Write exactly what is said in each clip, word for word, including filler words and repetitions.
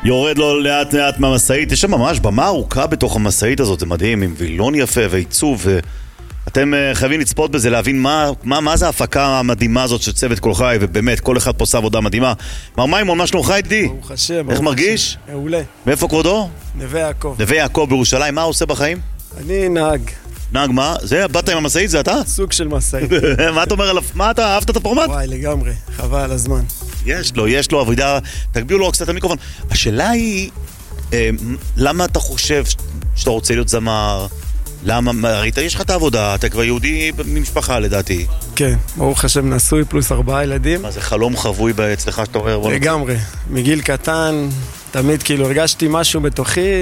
יורד לו לאט לאט מהמסעית. יש שם ממש במה ארוכה בתוך המסעית הזאת, זה מדהים, עם וילון יפה ועיצוב, ואתם חייבים לצפות בזה, להבין מה, מה, מה זה ההפקה המדהימה הזאת של צוות כל חי, ובאמת, כל אחד פה עושה עבודה מדהימה. מר מימון, מה שלומך ידידי? ברוך השם. איך מרגיש? מעולה. מאיפה כבודו? נווה יעקב. נווה יעקב בירושלים, מה עושה בחיים? אני נהג. נהג מה? זה, באת עם המסעית, זה אתה? סוג של מסעית. מה אתה אומר עליו? מה אתה, אהבת את הפורמט? וואי, לגמרי, חבל על הזמן. יש לו, יש לו עבודה, תגביאו לו קצת המיקרופון. השאלה היא, אה, למה אתה חושב שאתה רוצה להיות זמר? למה, ראית, יש לך את העבודה, אתה כבר יהודי ממשפחה לדעתי. כן, ברוך השם נשוי פלוס ארבעה ילדים. מה זה חלום חבוי אצלך שאתה אומר? לגמרי, מגיל קטן, תמיד כאילו הרגשתי משהו בתוכי,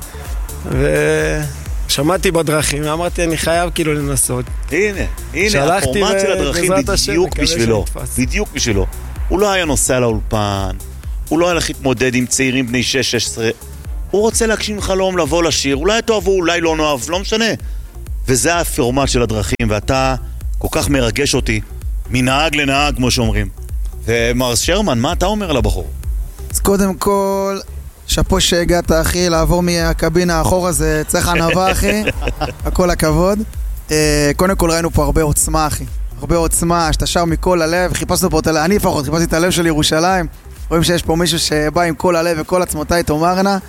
ושמעתי בדרכים, ואמרתי אני חייב כאילו לנסות. הנה, הנה, הפורמט של הדרכים בדיוק בשבילו, בדיוק בשבילו. הוא לא היה נוסע לאולפן, הוא לא הלך להתמודד עם צעירים בני שש עשרה, הוא רוצה להגשים חלום לבוא לשיר, אולי תאהבו, אולי לא נאהב, לא משנה. וזה הפורמט של הדרכים, ואתה כל כך מרגש אותי, מנהג לנהג כמו שאומרים. ומר שרמן, מה אתה אומר על הבחור? אז קודם כל, שפו שהגעת אחי, לעבור מהקבינה האחורה, זה צריך ענבה אחי, הכל הכבוד. קודם כל ראינו פה הרבה עוצמה אחי, הרבה עוצמה, שאתה שר מכל הלב, חיפשנו פה את הלב, אני לפחות חיפשתי את הלב של ירושלים, רואים שיש פה מישהו שבא עם כל הלב וכל עצמותיי תאמרנה,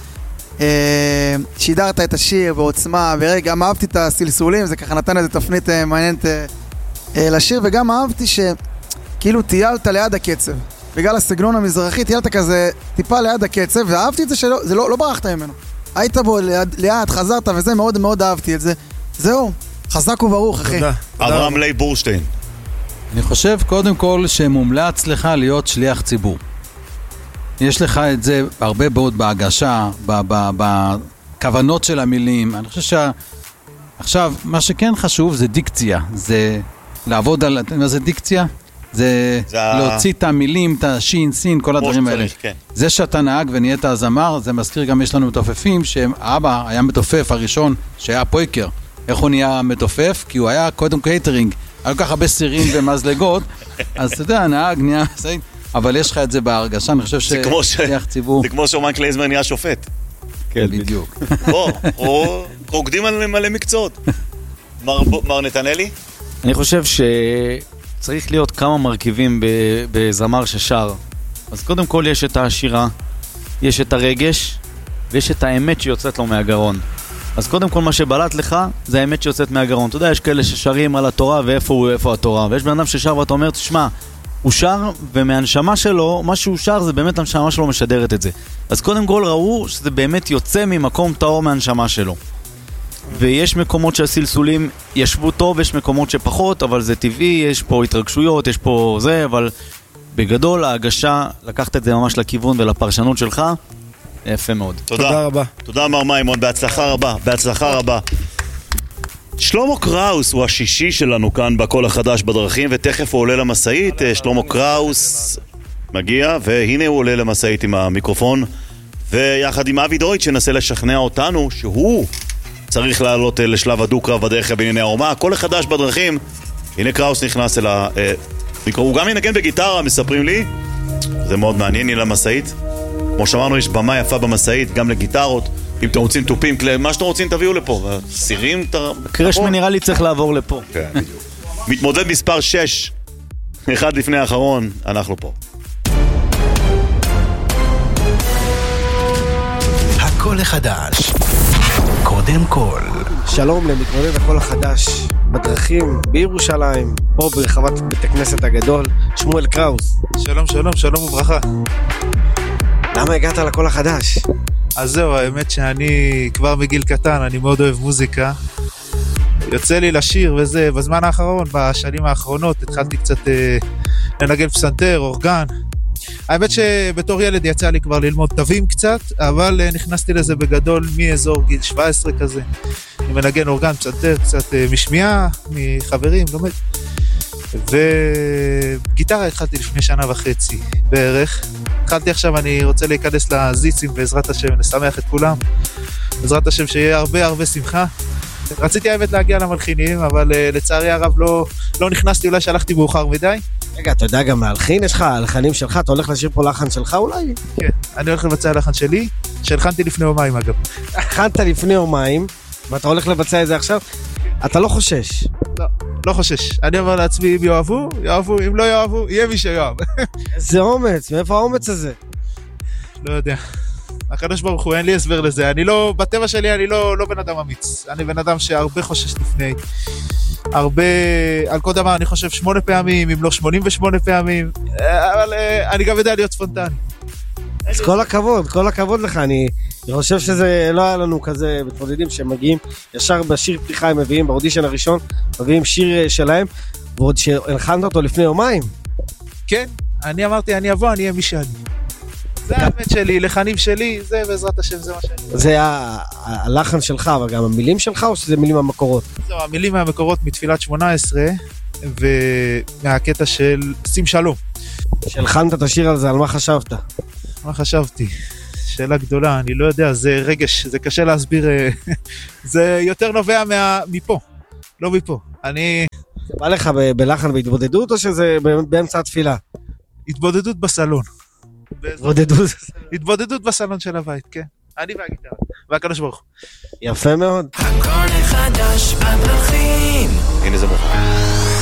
שידרת את השיר בעוצמה, ורגע, גם אהבתי את הסלסולים, זה ככה נתן איזה תפנית מעניינת לשיר, וגם אהבתי שכאילו טיילת ליד הקצב, בגלל הסגנון המזרחי, טיילת כזה טיפה ליד הקצב, ואהבתי את זה שלא, זה לא, לא ברחת ממנו, היית בו ליד, ליד, חזרת, וזה מאוד מאוד אהבתי את זה, זהו, חזק וברוך אחי. תודה. אברהם לי בורשטיין. אני חושב קודם כל שמומלץ לך להיות שליח ציבור. יש לך את זה הרבה מאוד בהגשה, בכוונות של המילים. אני חושב שה... עכשיו, מה שכן חשוב זה דיקציה. זה לעבוד על... מה זה דיקציה? זה, זה להוציא ה... את המילים, את השין, סין, כל הדברים האלה. כן. זה שאתה נהג ונהיית הזמר, זה מזכיר גם יש לנו מתופפים, שאבא היה מתופף הראשון שהיה פויקר. איך הוא נהיה מתופף? כי הוא היה קודם קייטרינג. היה כל כך הרבה סירים ומזלגות, אז אתה יודע, נהג נהיה... אבל יש לך את זה בהרגשה, אני חושב שליח ציבור. זה כמו שאומן קלייזמן נהיה שופט. כן, בדיוק. בוא, או רוקדים על מלא מקצועות. מר נתנאלי? אני חושב שצריך להיות כמה מרכיבים בזמר ששר. אז קודם כל יש את השירה, יש את הרגש, ויש את האמת שיוצאת לו מהגרון. אז קודם כל מה שבלט לך זה האמת שיוצאת מהגרון. אתה יודע, יש כאלה ששרים על התורה ואיפה הוא, איפה התורה. ויש בן אדם ששר ואתה אומר, תשמע, הוא שר, ומהנשמה שלו, מה שהוא שר זה באמת הנשמה שלו משדרת את זה. אז קודם כל ראו שזה באמת יוצא ממקום טהור מהנשמה שלו. ויש מקומות שהסלסולים ישבו טוב, יש מקומות שפחות, אבל זה טבעי, יש פה התרגשויות, יש פה זה, אבל בגדול ההגשה, לקחת את זה ממש לכיוון ולפרשנות שלך, יפה מאוד. תודה. תודה רבה. תודה מר מימון, בהצלחה רבה, בהצלחה רבה. שלמה קראוס הוא השישי שלנו כאן בקול החדש בדרכים, ותכף הוא עולה למסעית. שלמה קראוס מגיע, והנה הוא עולה למסעית עם המיקרופון, ויחד עם אבי דויט שנסה לשכנע אותנו שהוא צריך לעלות לשלב הדו-קרב בדרך בענייני האומה. הקול החדש בדרכים, הנה קראוס נכנס אל המיקרופון, הוא גם ינגן בגיטרה, מספרים לי, זה מאוד מעניין. הנה למסעית, כמו שאמרנו, יש במה יפה במסעית, גם לגיטרות. אם אתם רוצים טופים, מה שאתם רוצים תביאו לפה. סירים, קרשמן נראה לי צריך לעבור לפה. כן, בדיוק. מתמודד מספר שש, אחד לפני האחרון, אנחנו פה. הקול החדש, קודם כל. שלום למתמודד הקול החדש בדרכים בירושלים, פה ברחבת בית הכנסת הגדול, שמואל קראוס. שלום, שלום, שלום וברכה. למה הגעת לקול החדש? אז זהו, האמת שאני כבר מגיל קטן, אני מאוד אוהב מוזיקה. יוצא לי לשיר וזה, בזמן האחרון, בשנים האחרונות, התחלתי קצת אה, לנגן פסנתר, אורגן. האמת שבתור ילד יצא לי כבר ללמוד תווים קצת, אבל אה, נכנסתי לזה בגדול מאזור גיל שבע עשרה כזה. אני מנגן אורגן, פסנתר, קצת אה, משמיעה, מחברים, לומד. וגיטרה התחלתי לפני שנה וחצי בערך. התחלתי עכשיו, אני רוצה להיכנס לזיצים בעזרת השם, נשמח את כולם. בעזרת השם שיהיה הרבה הרבה שמחה. רציתי האמת להגיע למלחינים, אבל uh, לצערי הרב לא, לא נכנסתי, אולי שהלכתי מאוחר מדי. רגע, אתה יודע גם להלחין? יש לך הלחנים שלך? אתה הולך לשיר פה לחן שלך אולי? כן, אני הולך לבצע לחן שלי, שהלחנתי לפני יומיים אגב. הכנת לפני יומיים, ואתה הולך לבצע את זה עכשיו? אתה לא חושש. לא, לא חושש. אני אומר לעצמי, אם יאהבו, יאהבו, אם לא יאהבו, יהיה מי שיאהב. איזה אומץ, מאיפה האומץ הזה? לא יודע. הקדוש ברוך הוא, אין לי הסבר לזה. אני לא, בטבע שלי אני לא, לא בן אדם אמיץ. אני בן אדם שהרבה חושש לפני. הרבה, על כל דבר אני חושב שמונה פעמים, אם לא שמונים ושמונה פעמים. אבל אני גם יודע להיות ספונטני. אז כל הכבוד, כל הכבוד לך. אני חושב שזה לא היה לנו כזה מתמודדים שמגיעים ישר בשיר פתיחה הם מביאים, באודישן הראשון, מביאים שיר שלהם, ועוד שהלחנת אותו לפני יומיים. כן, אני אמרתי, אני אבוא, אני אהיה מי שאני. זה האמת שלי, לחנים שלי, זה בעזרת השם, זה מה שאני. זה הלחן שלך, אבל גם המילים שלך, או שזה מילים המקורות? זהו, המילים מהמקורות מתפילת שמונה עשרה, ומהקטע של שים שלום. שהלחנת את השיר הזה, על מה חשבת? מה חשבתי? שאלה גדולה, אני לא יודע, זה רגש, זה קשה להסביר, זה יותר נובע מה, מפה, לא מפה. אני... זה בא לך ב- בלחן בהתבודדות, או שזה באמצע התפילה? התבודדות בסלון. התבודדות. התבודדות בסלון של הבית, כן. אני והגיטרה, והקדוש ברוך הוא. יפה מאוד. הכל חדש בדרכים. הנה זה מוכן.